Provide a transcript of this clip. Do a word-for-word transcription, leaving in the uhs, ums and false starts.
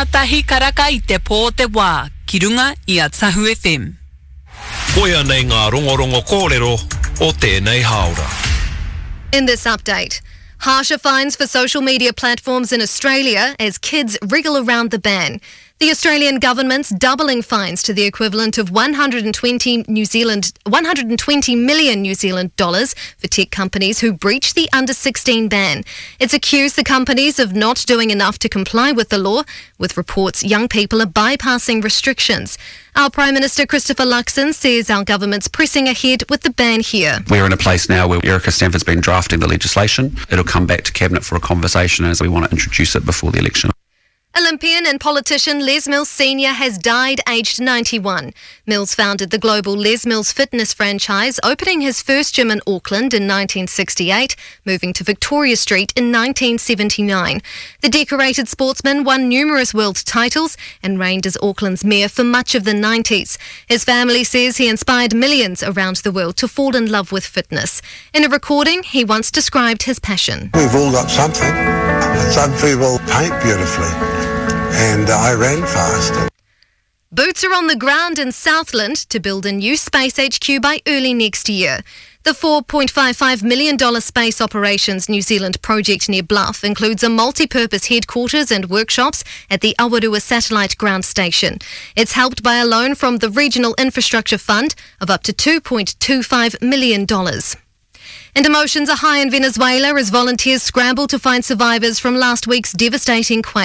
Mātahi karaka I te pō te wā, ki runga I a Tahu F M. Koia nei ngā rongorongo kōrero o tēnei haora. In this update, harsher fines for social media platforms in Australia as kids wriggle around the ban. The Australian government's doubling fines to the equivalent of one hundred twenty New Zealand, one hundred twenty million New Zealand dollars for tech companies who breach the under sixteen ban. It's accused the companies of not doing enough to comply with the law, with reports young people are bypassing restrictions. Our Prime Minister Christopher Luxon says our government's pressing ahead with the ban here. We're in a place now where Erica Stanford's been drafting the legislation. It'll come back to Cabinet for a conversation as we want to introduce it before the election. Olympian and politician Les Mills Senior has died aged ninety-one. Mills founded the global Les Mills fitness franchise, opening his first gym in Auckland in nineteen sixty-eight, moving to Victoria Street in nineteen seventy-nine. The decorated sportsman won numerous world titles and reigned as Auckland's mayor for much of the nineties. His family says he inspired millions around the world to fall in love with fitness. In a recording, he once described his passion. We've all got something. Some people paint beautifully. And I ran fast. Boots are on the ground in Southland to build a new space H Q by early next year. The four point five five million dollars Space Operations New Zealand project near Bluff includes a multi-purpose headquarters and workshops at the Awarua Satellite Ground Station. It's helped by a loan from the Regional Infrastructure Fund of up to two point two five million dollars. And emotions are high in Venezuela as volunteers scramble to find survivors from last week's devastating quake.